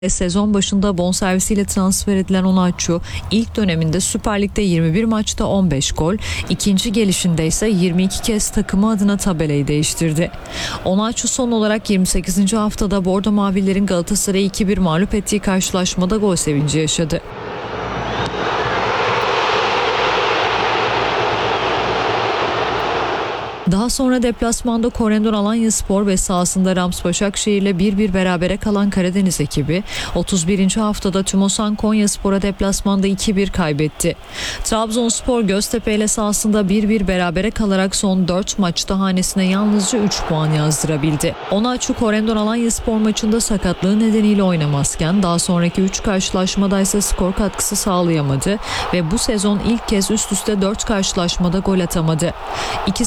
Sezon başında bonservisiyle transfer edilen Onaçu ilk döneminde Süper Lig'de 21 maçta 15 gol, ikinci gelişinde ise 22 kez takımı adına tabelayı değiştirdi. Onaçu son olarak 28. haftada Bordo Mavillerin Galatasaray'ı 2-1 mağlup ettiği karşılaşmada gol sevinci yaşadı. Daha sonra deplasmanda Corendon Alanyaspor ve sahasında Rams Başakşehir'le 1-1 berabere kalan Karadeniz ekibi 31. haftada Tümosan Konyaspor'a deplasmanda 2-1 kaybetti. Trabzonspor Göztepe ile sahasında 1-1 berabere kalarak son 4 maçta hanesine yalnızca 3 puan yazdırabildi. Onaçu Corendon Alanyaspor maçında sakatlığı nedeniyle oynamazken daha sonraki 3 karşılaşmada ise skor katkısı sağlayamadı ve bu sezon ilk kez üst üste 4 karşılaşmada gol atamadı.